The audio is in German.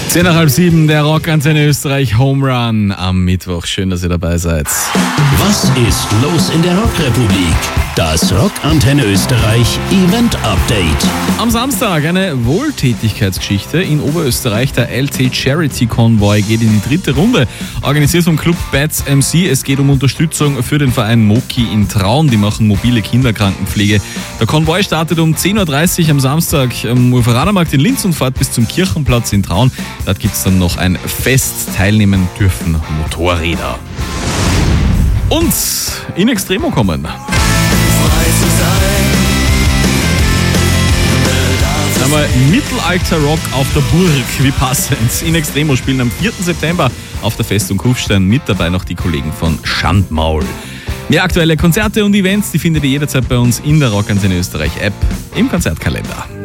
10:30, der Rockantenne Österreich Home Run am Mittwoch. Schön, dass ihr dabei seid. Was ist los in der Rockrepublik? Das Rockantenne Österreich Event Update. Am Samstag eine Wohltätigkeitsgeschichte in Oberösterreich. Der LT Charity Convoy geht in die 3. Runde. Organisiert vom Club Bats MC. Es geht um Unterstützung für den Verein Moki in Traun. Die machen mobile Kinderkrankenpflege. Der Konvoi startet um 10:30 Uhr am Samstag am Uferanermarkt in Linz und fährt bis zum Kirchenplatz in Traun. Dort gibt es dann noch ein Fest. Teilnehmen dürfen Motorräder. Und in Extremo kommen. Einmal Mittelalter-Rock auf der Burg, wie passend. In Extremo spielen am 4. September auf der Festung Kufstein, mit dabei noch die Kollegen von Schandmaul. Mehr aktuelle Konzerte und Events, die findet ihr jederzeit bei uns in der Rockantenne Österreich App im Konzertkalender.